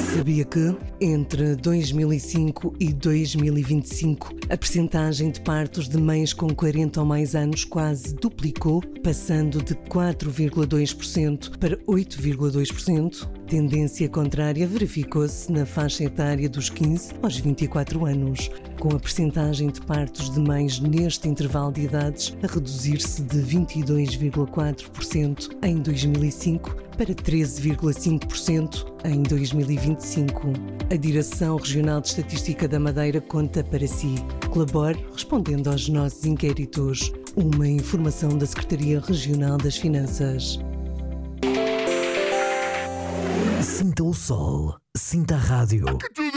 Sabia que, entre 2005 e 2025, a percentagem de partos de mães com 40 ou mais anos quase duplicou, passando de 4,2% para 8,2%? Tendência contrária verificou-se na faixa etária dos 15 aos 24 anos, com a percentagem de partos de mães neste intervalo de idades a reduzir-se de 22,4% em 2005 para 13,5% em 2025. A Direção Regional de Estatística da Madeira conta para si. Colabore respondendo aos nossos inquéritos. Uma informação da Secretaria Regional das Finanças. Sinta o sol, sinta a rádio.